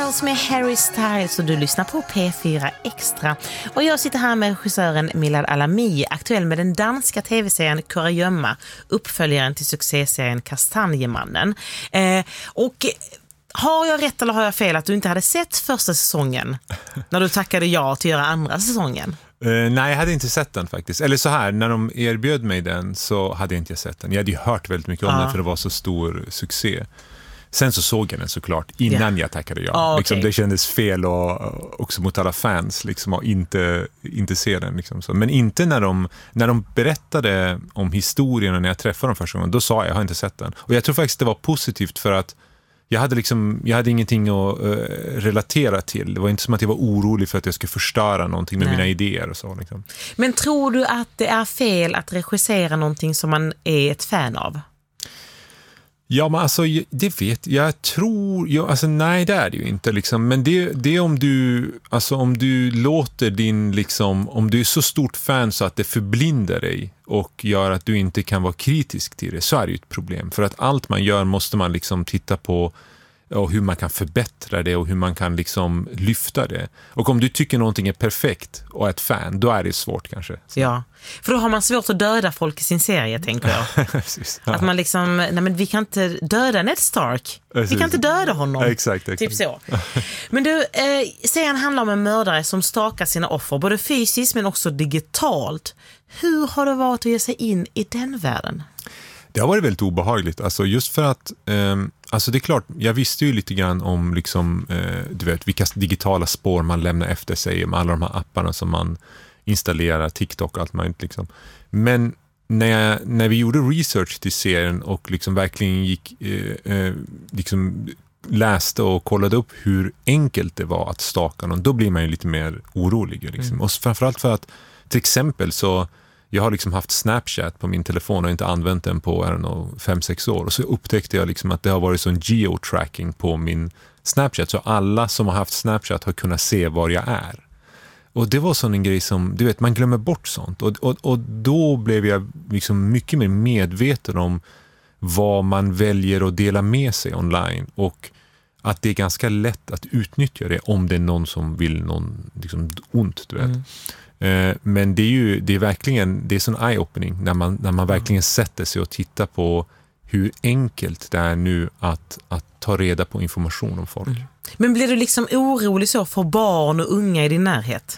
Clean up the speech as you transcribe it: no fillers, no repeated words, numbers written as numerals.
Girls med Harry Styles och du lyssnar på P4 Extra. Och jag sitter här med regissören Milad Alami, aktuell med den danska tv-serien Kurragömma, uppföljaren till succéserien Kastanjemannen. Och har jag rätt eller har jag fel att du inte hade sett första säsongen när du tackade ja till att göra andra säsongen? Nej, jag hade inte sett den faktiskt. Eller så här, när de erbjöd mig den så hade jag inte sett den. Jag hade ju hört väldigt mycket om den för det var så stor succé. Sen så såg jag den såklart innan jag tackade ja. Liksom, det kändes fel och också mot alla fans liksom, att inte se den. Liksom, så. Men inte när de berättade om historien och när jag träffade dem första gången, då sa jag har inte sett den. Och jag tror faktiskt det var positivt för att jag hade ingenting att relatera till. Det var inte som att jag var orolig för att jag skulle förstöra någonting med mina idéer och så. Liksom. Men tror du att det är fel att regissera någonting som man är ett fan av? Ja, men alltså, det vet jag tror... alltså, nej, det är det ju inte. Liksom. Men det är om du låter din... Liksom, om du är så stort fan så att det förblindar dig och gör att du inte kan vara kritisk till det, så är det ju ett problem. För att allt man gör måste man liksom titta på och hur man kan förbättra det och hur man kan liksom lyfta det. Och om du tycker någonting är perfekt och är ett fan, då är det svårt kanske. Så. Ja, för då har man svårt att döda folk i sin serie, tänker jag. Precis, ja. Att man liksom, nej men vi kan inte döda Ned Stark. Precis. Vi kan inte döda honom. Exakt. Typ så. Men du, serien handlar om en mördare som stakar sina offer, både fysiskt men också digitalt. Hur har det varit att ge sig in i den världen? Det har varit väldigt obehagligt. Alltså just för att, alltså det är klart, jag visste ju lite grann om liksom, du vet, vilka digitala spår man lämnar efter sig med alla de här apparna som man installerar, TikTok och allt möjligt liksom. Men när vi gjorde research till serien och liksom verkligen gick, liksom läste och kollade upp hur enkelt det var att staka någon, då blir man ju lite mer orolig liksom. Och framförallt för att, till exempel så jag har liksom haft Snapchat på min telefon och inte använt den på 5-6 år. Och så upptäckte jag liksom att det har varit sån geotracking på min Snapchat. Så alla som har haft Snapchat har kunnat se var jag är. Och det var sån en grej som, du vet, man glömmer bort sånt. Och då blev jag liksom mycket mer medveten om vad man väljer att dela med sig online. Och att det är ganska lätt att utnyttja det om det är någon som vill någon liksom ont, du vet. Men det är verkligen, det är sån eye-opening när man verkligen sätter sig och tittar på hur enkelt det är nu att ta reda på information om folk. Men blir du liksom orolig så för barn och unga i din närhet?